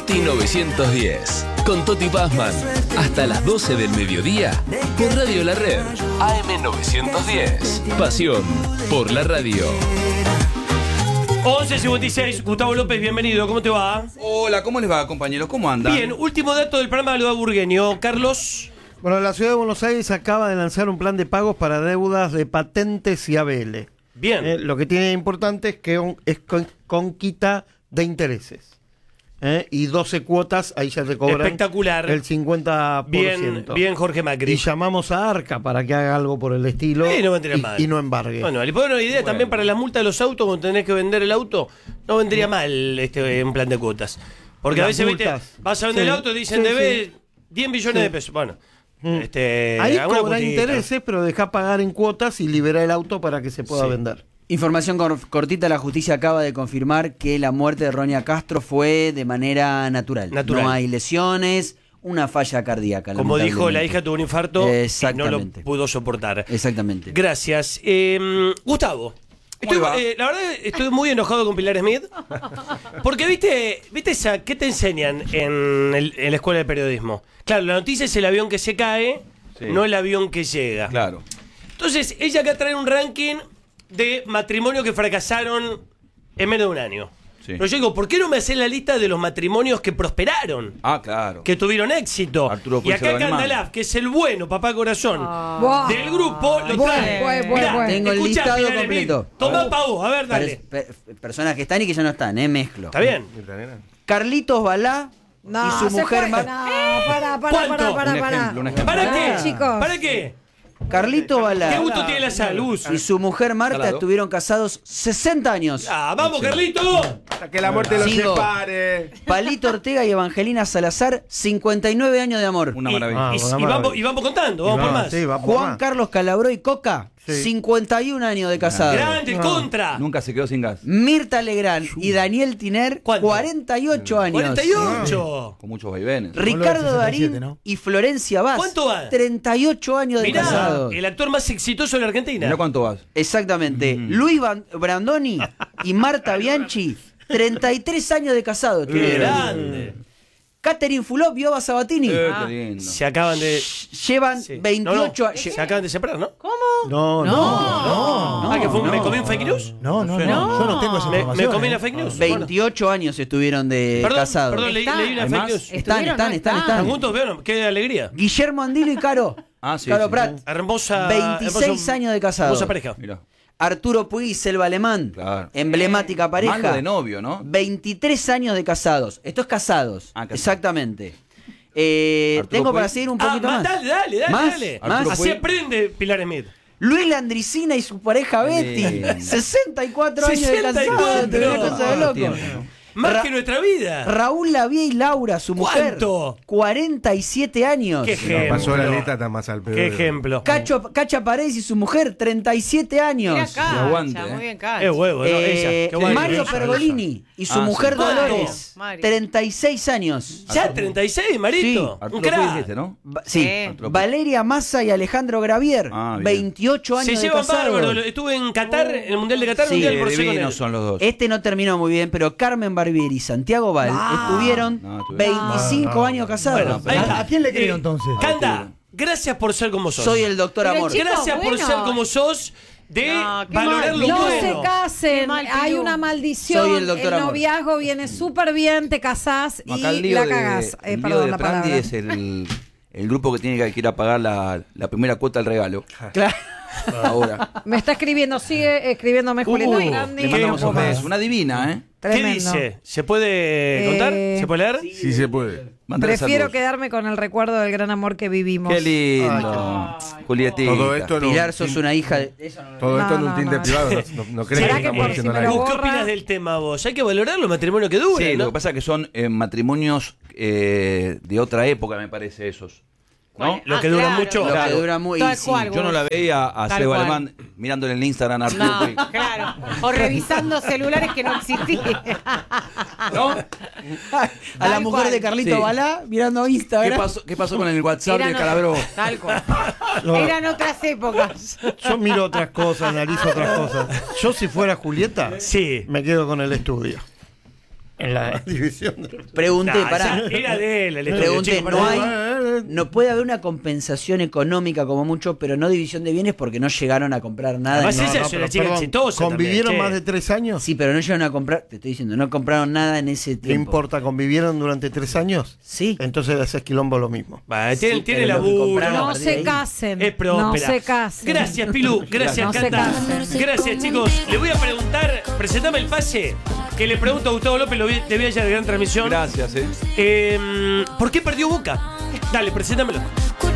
Toti 910. Con Toti Pazman. Hasta las 12 del mediodía. Por Radio La Red. AM 910. Pasión por la radio. 11:56, Gustavo López, bienvenido, ¿cómo te va? Hola, ¿cómo les va, compañeros? ¿Cómo andan? Bien, último dato del programa de lo de Burgueño. Carlos. Bueno, la ciudad de Buenos Aires acaba de lanzar un plan de pagos para deudas de patentes y ABL. Bien. Lo que tiene importante es que es con quita de intereses. Y 12 cuotas, ahí ya te cobran Espectacular. el 50%. Bien, Jorge Macri. Y llamamos a Arca para que haga algo por el estilo no vendría mal. y no embargue. Bueno, le pongo una idea también para la multa de los autos cuando tenés que vender el auto. No vendría mal un plan de cuotas. Porque Las a veces multas. vas a vender el auto y dicen debes 10 millones de pesos. Bueno, ahí alguna cobra putita. intereses, pero deja pagar en cuotas y libera el auto para que se pueda vender. Información cortita, la justicia acaba de confirmar que la muerte de Ronia Castro fue de manera natural. No hay lesiones, una falla cardíaca. Como dijo, la hija tuvo un infarto y no lo pudo soportar. Exactamente. Gracias. Gustavo, la verdad estoy muy enojado con Pilar Smith. Porque viste esa, ¿qué te enseñan en la escuela de periodismo? Claro, la noticia es el avión que se cae, no el avión que llega. Claro. Entonces, ella acá trae un ranking de matrimonios que fracasaron en menos de un año. Sí. Pero yo digo, ¿por qué no me haces la lista de los matrimonios que prosperaron? Ah, claro. Que tuvieron éxito. Arturo Y acá Puig Candalaf, que es el bueno, papá corazón, del grupo, lo trae. Mirá, Tengo el escuchá, listado Pilar completo. Smith. Tomá pa' vos, a ver, dale. Personas que están y que ya no están, mezclo. ¿Está bien? Carlitos Balá y su mujer Para. ¿Para qué? Chicos. ¿Para qué? Carlito Balá ¿Qué gusto tiene la salud? y su mujer Marta estuvieron casados 60 años. Ah, vamos, Carlito. Hasta que la muerte los Sigo. separe. Palito Ortega y Evangelina Salazar, 59 años de amor. Una maravilla. Y vamos contando, vamos por más. Sí, va por Juan más. Carlos Calabró y Coca, Sí. 51 años de casado. Grande, contra. Nunca se quedó sin gas. Mirta Legrand y Daniel Tiner, ¿Cuánto? 48 años. 48. Con muchos vaivenes. Ricardo Darín y Florencia Vaz, ¿Cuánto va? 38 años de Mirá, casado. el actor más exitoso de la Argentina. Mirá cuánto vas. Exactamente. Luis Brandoni y Marta Bianchi, 33 años de casado. Qué grande. Catherine Fulop y Oba Sabatini Qué lindo. Se acaban de... llevan Sí. 28 No, años. se acaban de separar, ¿no? No. Que fue, ¿me comí un fake news? No, yo no tengo esa ¿Me información. comí una fake news? 28 años estuvieron de casados. Perdón, leí una ¿Hay fake más? news. Están. ¿Están juntos? ¿Vieron? Qué alegría. Guillermo Andino y Caro. Caro sí. Prat. Hermosa... 26 años de casado. Hermosa pareja. Mirá. Arturo Puig y Selva Alemán. Claro. Emblemática pareja. Manga de novio, ¿no? 23 años de casados. Esto es casados. Casados. Exactamente. Arturo Tengo para Puig. seguir un poquito más. Dale. ¿Más? Dale. Arturo Así Puig. aprende Pilar Smith. Luis Landricina y su pareja Betty. lindo. 64 años de 64. casados. Te veo cosa de loco. Tiempo. Más que nuestra vida. Raúl Lavie y Laura, su mujer. ¿Cuánto? 47 años. Qué No, ejemplo. pasó la lista, está más al pedo. Qué ejemplo. Cacha Paredes y su mujer, 37 años. Mira Y acá. aguante, Muy bien, Qué Cacha. huevo, ¿no? Ella. Qué guay. Mario Ella. Pergolini y su mujer sí. Dolores, Mario. 36 años. Ya 36, Marito. Sí. Un Arturo Puig crack. dijiste, ¿no? Sí. Sí. Valeria Massa y Alejandro Gravier, Ah, bien. 28 años Se de llevan casados. bárbaro. Estuve en Qatar, en el Mundial de Qatar, Sí, Mundial por Divinos son los dos. Este no terminó muy bien, pero Carmen Barbieri y Santiago Val estuvieron No, estuvieron. 25 años casados. Bueno, ahí está. ¿A quién le creo entonces? Canda, gracias por ser como sos. Soy el doctor Pero Amor. chicos, Gracias por bueno. ser como sos, de No, qué valorar mal. lo No bueno. se casen, Qué mal, hay Pilu. una maldición. Soy el doctor Amor. noviazgo viene súper bien, te casás No, acá el y lío la cagás. el lío Perdón de la Prandi palabra. es el grupo que tiene que ir a pagar la primera cuota del regalo. Claro. Ahora. Me está escribiendo, sigue escribiéndome Julieta Grandi. Le mandamos un beso. Una divina, ¿eh? ¿Qué Tremendo. dice? ¿Se puede contar? ¿Se puede leer? Sí se puede. Mándale Prefiero saludos. quedarme con el recuerdo del gran amor que vivimos. Qué lindo. Julietita. Todo esto en un Pilar, sos tin- una hija de... Todo esto en No, un tinte no. privado. No crees ¿Será que que estamos por haciendo si me nada. lo ¿Vos qué borra? opinas del tema vos? Hay que valorar los matrimonios que duran, Sí, ¿no? lo que pasa es que son matrimonios de otra época, me parece, esos. ¿No? Lo que dura claro, mucho. Lo claro. que dura muy... Tal sí. cual. Yo no la veía a Tal Seba cual. Alemán mirándole en el Instagram a Arturo No, Puig. claro. O revisando celulares que no existían. ¿No? A la Tal mujer cual. de Carlito Sí. Balá mirando Instagram. ¿Qué pasó con el WhatsApp de Eran- Calabró? Tal cual. No. Eran otras épocas. Yo miro otras cosas, analizo otras cosas. Yo si fuera Julieta, Sí. me quedo con el estudio. En la división. Pregunté, Nah, pará. era de él, el estudio, Pregunté, chico, no perdón. no puede haber una compensación económica como mucho, pero no división de bienes porque no llegaron a comprar nada. Además, en- esa es una chica exitosa. ¿Convivieron también, más che. de 3 años? Sí, pero no llegaron a comprar, te estoy diciendo, no compraron nada en ese ¿Qué tiempo. importa? ¿Convivieron durante 3 años? Sí. Entonces le haces quilombo lo mismo. Bah, Sí, tiene pero lo que laburo. compraron a No partir de se ahí. casen. Es próspera. No se casen. Gracias, Pilu. Gracias, No se Cata. casen. Gracias, chicos. Le voy a preguntar, presentame el pase, que le pregunto a Gustavo López, te vi ayer de gran transmisión. Gracias, ¿Por qué perdió Boca? Dale, preséntamelo.